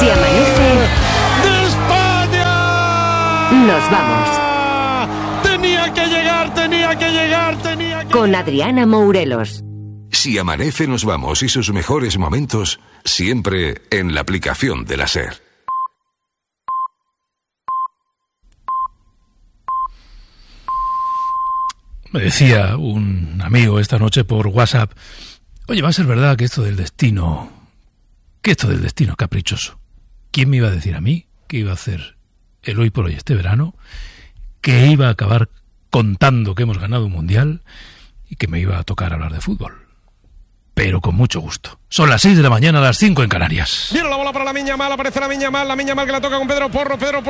amanece... ¡De España! Nos vamos. Tenía que llegar. Con Adriana Mourelos. Si amanece, nos vamos, y sus mejores momentos siempre en la aplicación de la SER. Me decía un amigo esta noche por WhatsApp: oye, va a ser verdad que esto del destino caprichoso. ¿Quién me iba a decir a mí que iba a hacer el Hoy por Hoy este verano, que iba a acabar contando que hemos ganado un mundial y que me iba a tocar hablar de fútbol? Pero con mucho gusto. Son las 6 de la mañana, las 5 en Canarias. Viene la bola para Lamine Yamal, aparece Lamine Yamal que la toca con Pedro Porro.